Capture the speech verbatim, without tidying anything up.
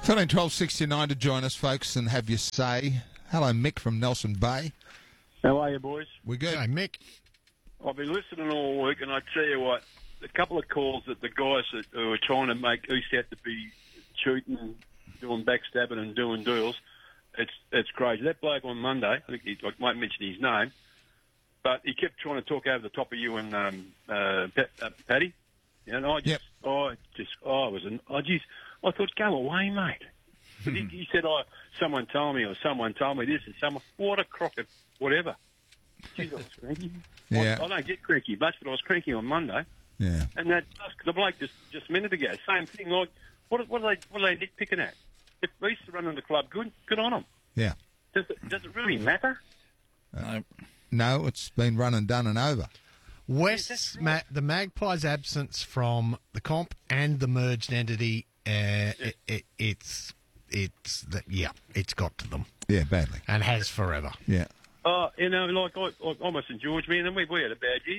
thirteen twelve sixty-nine to join us, folks, and have your say. Hello, Mick from Nelson Bay. How are you, boys? We're good. Hey, Mick. I've been listening all week, and I tell you what, a couple of calls that the guys that who are trying to make East out to be shooting, doing backstabbing and doing deals, it's it's crazy. That bloke on Monday, I think he, I might mention his name, but he kept trying to talk over the top of you and um, uh, Pat, uh, Paddy. And I just, Yep. I just, oh, I was, an, I just, I thought, go away, mate. But he, he said, oh, someone told me, or someone told me this, and someone, what a crock of whatever. Jeez, I was cranky. Yeah. I, I don't get cranky much, but I was cranky on Monday. Yeah. And that the bloke just, just a minute ago, same thing. Like, what, what are they, what are they nitpicking at? If East are running the club good, good on them. Yeah. Does it, does it really matter? No. No, it's been run and done and over. West's ma- the Magpies' absence from the comp and the merged entity, uh, it, it, it's it's the, yeah, it's got to them Yeah, badly. and has forever. Yeah. Oh, you know, like I, I, I'm a St George man, and we, we had a bad year.